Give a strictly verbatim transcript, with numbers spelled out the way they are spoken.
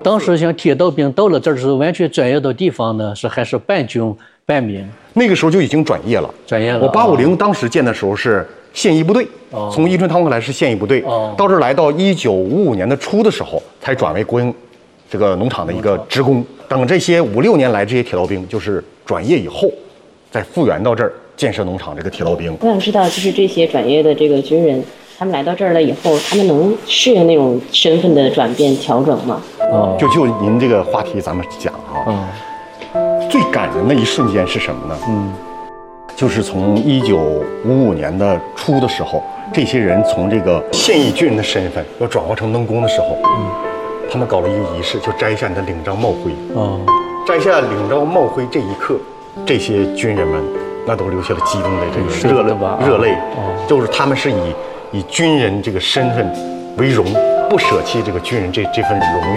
当时像铁道兵到了这儿是完全专业的地方呢，是还是半军半民？ 那个时候就已经转业了。 转业了。 我八五零当时建的时候是现役部队， 哦、 从伊春汤过来是现役部队，哦、到这儿来到一九五五年的初的时候，才转为国营这个农场的一个职工。等这些五六年来这些铁道兵就是转业以后，再复员到这儿建设农场这个铁道兵。 我想知道，就是这些转业的这个军人。他们来到这儿了以后，他们能适应那种身份的转变调整吗？ 哦，就就您这个话题，咱们讲啊，嗯，最感人的一瞬间是什么呢？嗯，就是从一九五五年的初的时候，这些人从这个现役军人的身份要转化成农工的时候，嗯，他们搞了一个仪式，就摘下你的领章帽徽。哦，摘下领章帽徽这一刻，这些军人们那都流下了激动的这个热泪热泪，哦，就是他们是以。以军人这个身份为荣，不舍弃这个军人这这份荣誉。